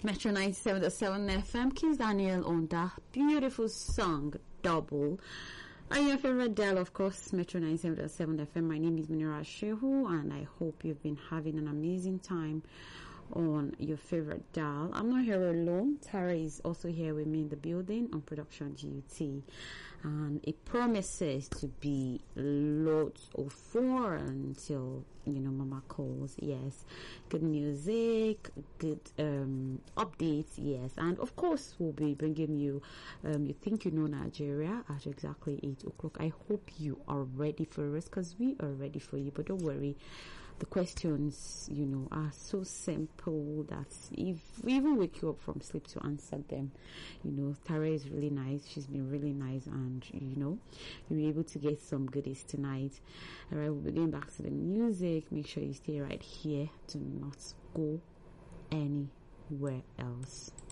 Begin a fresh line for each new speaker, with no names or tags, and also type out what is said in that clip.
Metro 97.7 FM, Kiss Daniel on that beautiful song, Double. I'm your favorite dial, of course, Metro 97.7 FM. My name is Munira Shehu, and I hope you've been having an amazing time on your favorite dial. I'm not here alone. Tara is also here with me in the building on production GUT, and it promises to be loads of fun until Mama calls. Yes, good music, good updates. Yes, and of course we'll be bringing you You Think You Know Nigeria at exactly 8 o'clock. I hope you are ready for us, because we are ready for you. But don't worry, the questions, are so simple that if we even wake you up from sleep to answer them, Tara is really nice. She's been really nice, and you'll be able to get some goodies tonight. All right, we'll be going back to the music. Make sure you stay right here. Do not go anywhere else.